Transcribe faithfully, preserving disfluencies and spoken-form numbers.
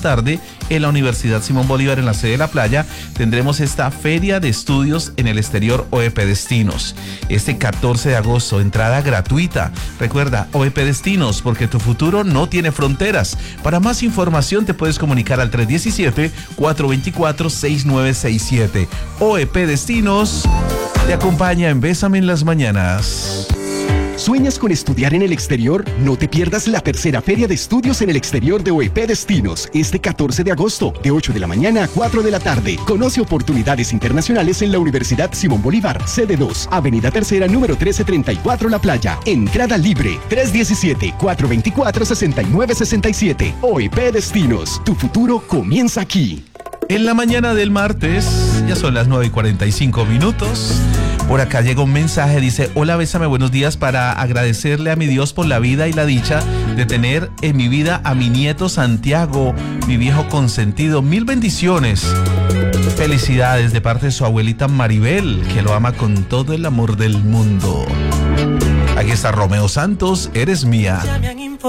tarde en la Universidad Simón Bolívar, en la sede de La Playa, tendremos esta Feria de Estudios en el Exterior O E P Destinos. Este catorce de agosto, entrada gratuita. Recuerda, O E P Destinos, porque tu futuro no tiene fronteras. Para más información te puedes comunicar al tres uno siete, cuatro dos cuatro, seis nueve seis siete. O E P Destinos te acompaña en Bésame en las Mañanas. ¿Sueñas con estudiar en el exterior? No te pierdas la tercera Feria de Estudios en el Exterior de O E P Destinos, este catorce de agosto, de ocho de la mañana a cuatro de la tarde. Conoce oportunidades internacionales en la Universidad Simón Bolívar, sede dos, Avenida Tercera, número trece treinta y cuatro, La Playa. Entrada libre, tres uno siete, cuatro dos cuatro, seis nueve seis siete. O E P Destinos, tu futuro comienza aquí. En la mañana del martes, ya son las nueve y cuarenta y cinco minutos. Por acá llega un mensaje, dice: hola, Bésame, buenos días, para agradecerle a mi Dios por la vida y la dicha de tener en mi vida a mi nieto Santiago, mi viejo consentido. Mil bendiciones. Felicidades de parte de su abuelita Maribel, que lo ama con todo el amor del mundo. Aquí está Romeo Santos, Eres Mía.